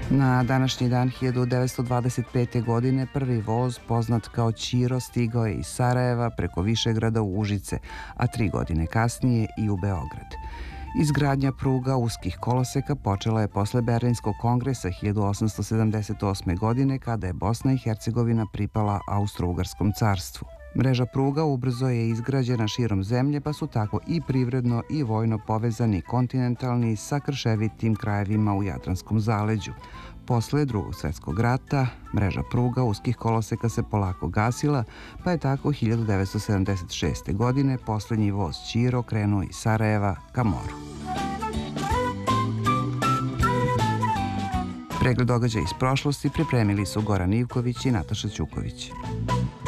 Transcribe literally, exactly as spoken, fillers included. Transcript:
Na današnji dan hiljadu devetsto dvadeset pete. godine prvi voz, poznat kao Ćiro, stigao je iz Sarajeva preko Višegrada u Užice, a tri godine kasnije i u Beograd. Izgradnja pruga uskih koloseka počela je posle Berlinskog kongresa hiljadu osamsto sedamdeset osme. godine, kada je Bosna i Hercegovina pripala Austro-Ugarskom carstvu. Mreža pruga ubrzo je izgrađena širom zemlje, pa su tako i privredno i vojno povezani kontinentalni sa krševitim krajevima u Jadranskom zaleđu. Posle Drugog svjetskog rata, mreža pruga uskih koloseka se polako gasila, pa je tako hiljadu devetsto sedamdeset šeste. godine poslednji voz Ćiro krenuo iz Sarajeva ka moru. Pregled događaja iz prošlosti pripremili su Goran Ivković i Nataša Ćuković.